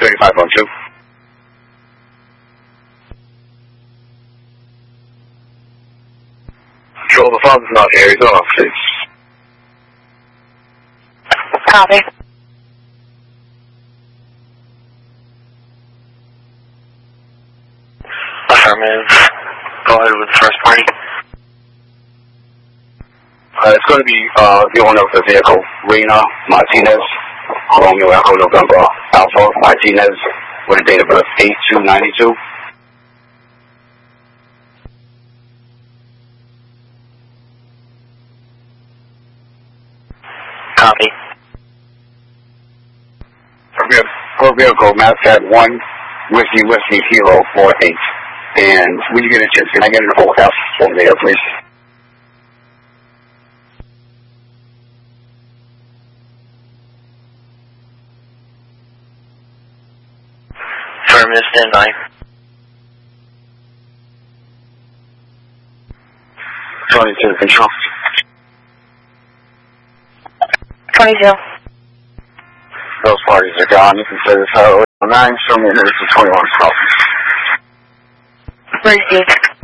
3512. Control, the father's not here. He's off, please. Copy. Affirmative. Go ahead with the first party. It's going to be the owner of the vehicle, Rena Martinez, Romeo Echo November Alpha Martinez, with a date of birth 8/2/92. Copy. Her vehicle, Mascat 1, Whiskey Kilo 48. And when you get a chance, can I get an old house over there, please? Affirmative, stand by. 22, control. 22. Those parties are gone. You can say this out. 9, show me this is 21. Where's you?